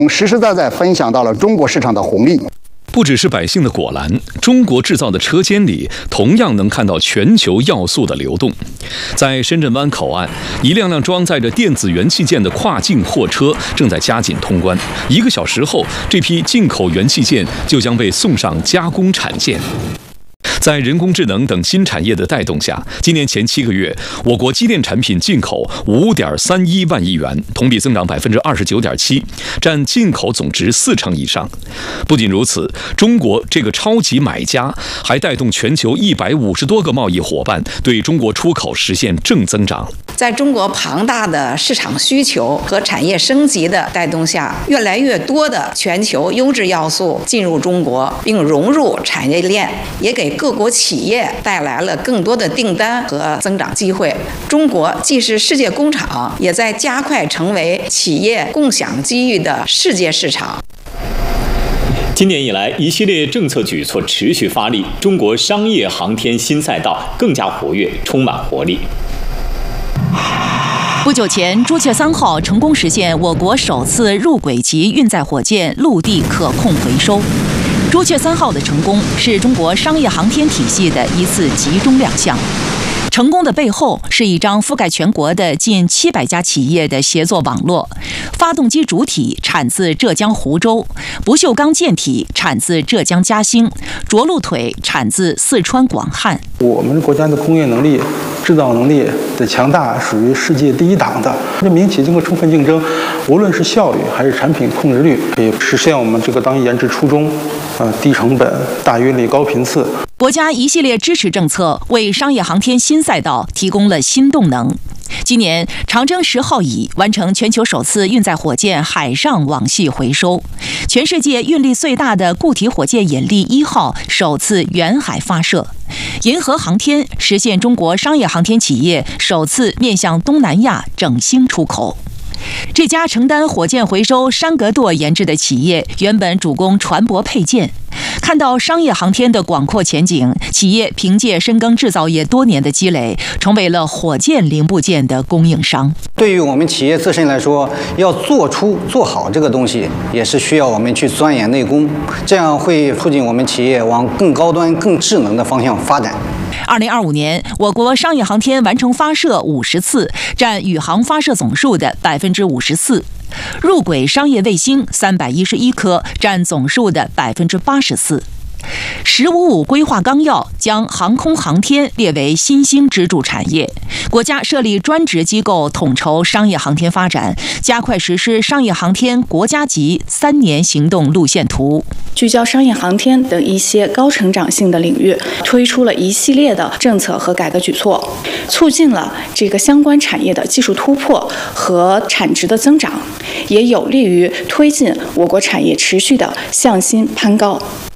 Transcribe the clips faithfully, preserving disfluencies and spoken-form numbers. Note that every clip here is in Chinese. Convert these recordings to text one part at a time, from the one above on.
实实在在分享到了中国市场的红利。 不只是百姓的果篮，中国制造的车间里同样能看到全球要素的流动。在深圳湾口岸，一辆辆装载着电子元器件的跨境货车正在加紧通关。一个小时后，这批进口元器件就将被送上加工产线。在人工智能等新产业的带动下，今年前七个月，我国机电产品进口五点三一万亿元，同比增长百分之二十九点七，占进口总值四成以上。不仅如此，中国这个超级买家还带动全球一百五十多个贸易伙伴对中国出口实现正增长。 在中国庞大的市场需求和产业升级的带动下，越来越多的全球优质要素进入中国，并融入产业链，也给各国企业带来了更多的订单和增长机会。中国既是世界工厂，也在加快成为企业共享机遇的世界市场。 今年以来，一系列政策举措持续发力，中国商业航天新赛道更加活跃，充满活力。 不久前，朱雀三号成功实现我国首次入轨级运载火箭陆地可控回收。朱雀三号的成功是中国商业航天体系的一次集中亮相。成功的背后是一张覆盖全国的近七百家企业的协作网络。发动机主体产自浙江湖州，不锈钢舰体产自浙江嘉兴，着陆腿产自四川广汉。 我们国家的工业能力、制造能力的强大属于世界第一档的。这民企经过充分竞争，无论是效率还是产品控制率，可以实现我们这个当研制初衷，呃，低成本、大运力、高频次。 国家一系列支持政策为商业航天新赛道提供了新动能。今年，长征十号乙完成全球首次运载火箭海上网系回收，全世界运力最大的固体火箭引力一号首次远海发射，银河航天实现中国商业航天企业首次面向东南亚整星出口。这家承担火箭回收山格舵研制的企业，原本主攻船舶配件。看到商业航天的广阔前景，企业凭借深耕制造业多年的积累，成为了火箭零部件的供应商。 对于我们企业自身来说，要做出做好这个东西，也是需要我们去钻研内功，这样会促进我们企业往更高端、更智能的方向发展。 二零二五年，我国商业航天完成发射五十次，占宇航发射总数的百分之五十四。入轨商业卫星三百一十一颗，占总数的百分之八十四。十五五规划纲要将航空航天列为新兴支柱产业，国家设立专职机构统筹商业航天发展，加快实施商业航天国家级三年行动路线图， 聚焦商业航天等一些高成长性的领域，推出了一系列的政策和改革举措，促进了这个相关产业的技术突破和产值的增长，也有利于推进我国产业持续的向心攀高。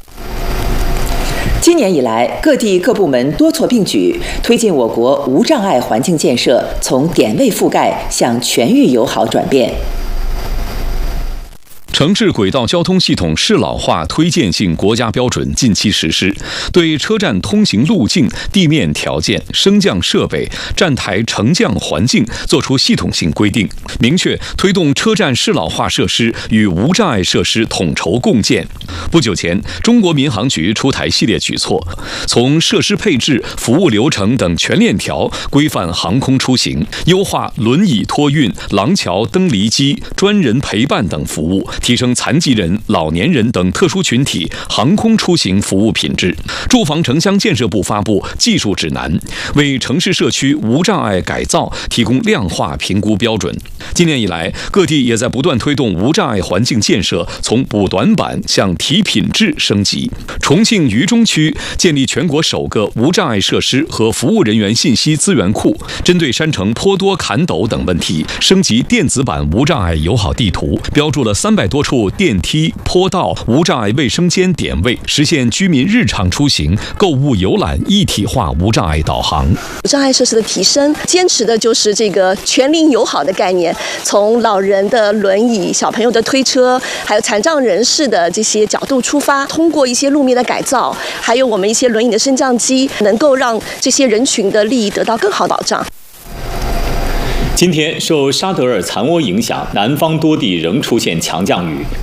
今年以来，各地各部门多措并举，推进我国无障碍环境建设从点位覆盖向全域友好转变。 城市轨道交通系统适老化推荐性国家标准近期实施，对车站通行路径、地面条件、升降设备、站台乘降环境作出系统性规定，明确推动车站适老化设施与无障碍设施统筹共建。不久前，中国民航局出台系列举措，从设施配置、服务流程等全链条规范航空出行，优化轮椅托运、廊桥登离机、专人陪伴等服务，提升残疾人、老年人等特殊群体航空出行服务品质。住房城乡建设部发布技术指南，为城市社区无障碍改造提供量化评估标准。今年以来，各地也在不断推动无障碍环境建设从补短板向提品质升级。重庆渝中区建立全国首个无障碍设施和服务人员信息资源库，针对山城坡多坎陡等问题，升级电子版无障碍友好地图，标注了三百多处电梯、坡道、无障碍卫生间点位，实现居民日常出行、购物游览一体化无障碍导航。 无障碍设施的提升，坚持的就是这个全龄友好的概念，从老人的轮椅、小朋友的推车，还有残障人士的这些角度出发，通过一些路面的改造，还有我们一些轮椅的升降机，能够让这些人群的利益得到更好保障。 今天受沙德尔残涡影响，南方多地仍出现强降雨，